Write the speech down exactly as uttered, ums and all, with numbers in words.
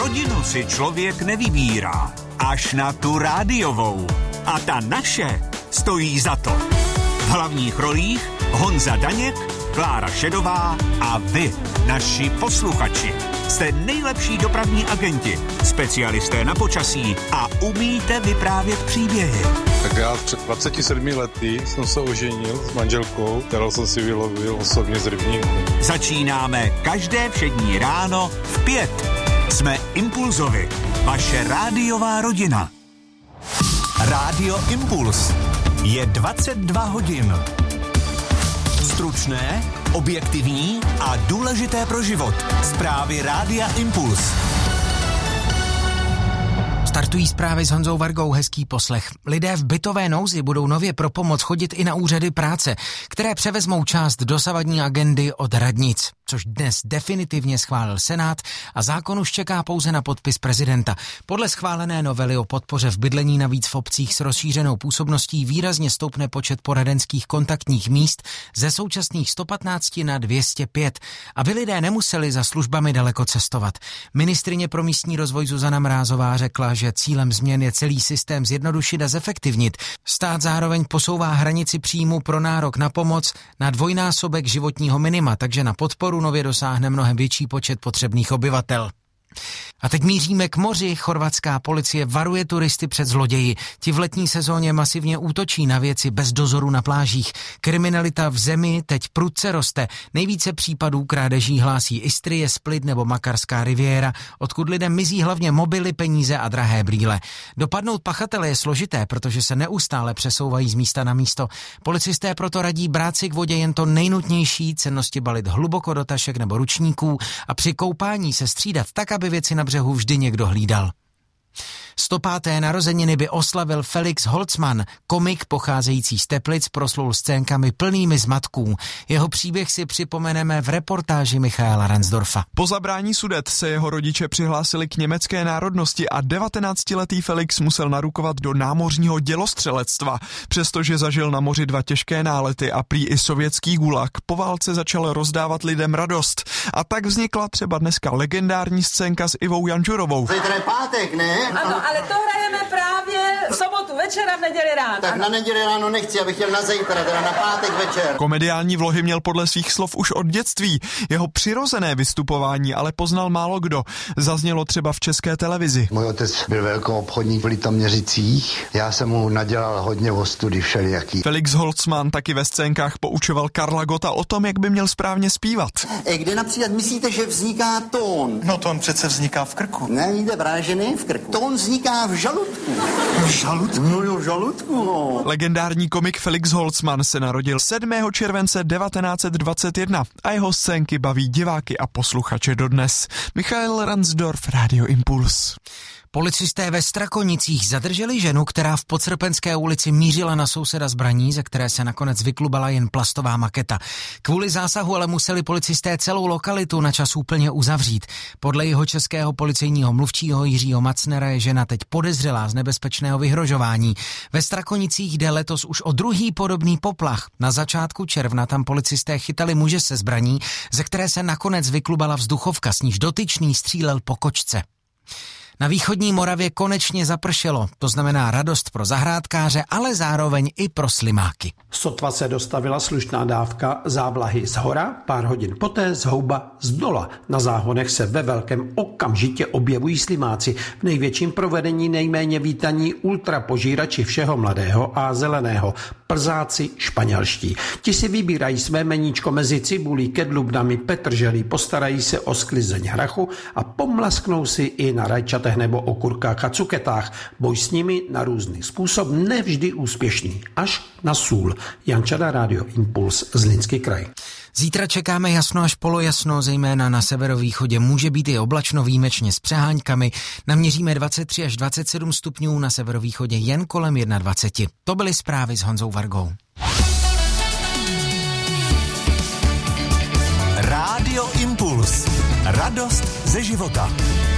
Rodinu si člověk nevybírá, až na tu rádiovou. A ta naše stojí za to. V hlavních rolích Honza Daněk, Klára Šedová a vy, naši posluchači. Jste nejlepší dopravní agenti, specialisté na počasí a umíte vyprávět příběhy. Tak já před dvaceti sedmi lety jsem se oženil s manželkou, kterou jsem si vylovil osobně z rybníku. Začínáme každé všední ráno v pět. Jsme Impulzovi, vaše rádiová rodina. Rádio Impuls je dvacet dva hodin. Stručné, objektivní a důležité pro život. Zprávy Rádia Impuls. Startují zprávy s Honzou Vargou, hezký poslech. Lidé v bytové nouzi budou nově pro pomoc chodit i na úřady práce, které převezmou část dosavadní agendy od radnic, což dnes definitivně schválil Senát a zákon už čeká pouze na podpis prezidenta. Podle schválené novely o podpoře v bydlení navíc v obcích s rozšířenou působností výrazně stoupne počet poradenských kontaktních míst ze současných sto patnáct na dvě stě pět, aby lidé nemuseli za službami daleko cestovat. Ministryně pro místní rozvoj Zuzana Mrázová řekla, že cílem změn je celý systém zjednodušit a zefektivnit. Stát zároveň posouvá hranici příjmu pro nárok na pomoc na dvojnásobek životního minima, takže na podporu nově dosáhne mnohem větší počet potřebných obyvatel. A teď míříme k moři. Chorvatská policie varuje turisty před zloději. Ti v letní sezóně masivně útočí na věci bez dozoru na plážích. Kriminalita v zemi teď prudce roste. Nejvíce případů krádeží hlásí Istrie, Split nebo Makarská riviéra, odkud lidem mizí hlavně mobily, peníze a drahé brýle. Dopadnout pachatele je složité, protože se neustále přesouvají z místa na místo. Policisté proto radí brát si k vodě jen to nejnutnější, cennosti balit hluboko do tašek nebo ručníků a při koupání se střídat tak, aby věci na břehu vždy někdo hlídal. sto páté narozeniny by oslavil Felix Holzmann, komik pocházející z Teplic, proslul scénkami plnými zmatků. Jeho příběh si připomeneme v reportáži Michaela Ransdorfa. Po zabrání Sudet se jeho rodiče přihlásili k německé národnosti a devatenáctiletý Felix musel narukovat do námořního dělostřelectva. Přestože zažil na moři dva těžké nálety a prý i sovětský gulag, po válce začal rozdávat lidem radost. A tak vznikla třeba dneska legendární scénka s Ivou Janžurovou. Zítra je pátek, ne? Ano, ale to hrajeme právě v sobotu večer a v neděli ráno. Tak na neděli ráno nechci, abych chtěl na zítra, teda na pátek večer. Komediální vlohy měl podle svých slov už od dětství. Jeho přirozené vystupování ale poznal málo kdo. Zaznělo třeba v České televizi. Můj otec byl velkoobchodník v Litoměřicích. Já jsem mu nadělal hodně ostudy všelijaký. Felix Holzmann taky ve scénkách poučoval Karla Gotta o tom, jak by měl správně zpívat. E, kde například myslíte, že vzniká tón? No tón přece vzniká v krku. Ne, jde vražený v krku. Tón vzniká v žaludku. V žaludku? No jo, v žaludku, no. Legendární komik Felix Holzmann se narodil sedmého července devatenáct set dvacet jedna a jeho scénky baví diváky a posluchače dodnes. Michael Ransdorf, Radio Impuls. Policisté ve Strakonicích zadrželi ženu, která v Podsrpenské ulici mířila na souseda zbraní, ze které se nakonec vyklubala jen plastová maketa. Kvůli zásahu ale museli policisté celou lokalitu na čas úplně uzavřít. Podle jeho českého policejního mluvčího Jiřího Macnera je žena teď podezřelá z nebezpečného vyhrožování. Ve Strakonicích jde letos už o druhý podobný poplach. Na začátku června tam policisté chytali muže se zbraní, ze které se nakonec vyklubala vzduchovka, s níž dotyčný střílel po kočce. Na východní Moravě konečně zapršelo, to znamená radost pro zahrádkáře, ale zároveň i pro slimáky. Sotva se dostavila slušná dávka závlahy z hora, pár hodin poté z houba z dola. Na záhonech se ve velkém okamžitě objevují slimáci. V největším provedení nejméně vítaní ultrapožírači všeho mladého a zeleného. Plzáci španělští. Ti si vybírají své meníčko mezi cibulí, kedlubnami, petrželí, postarají se o sklizeň hrachu a pomlasknou si i na rajčatech nebo okurkách a cuketách. Boj s nimi na různý způsob, nevždy úspěšný. Až na sůl. Jan Čada, Radio Impuls, Zlínský kraj. Zítra čekáme jasno až polojasno, zejména na severovýchodě může být i oblačno, výjimečně s přeháňkami. Naměříme dvacet tři až dvacet sedm stupňů, na severovýchodě jen kolem dvacet jedna. To byly zprávy s Honzou Vargou. Rádio Impuls. Radost ze života.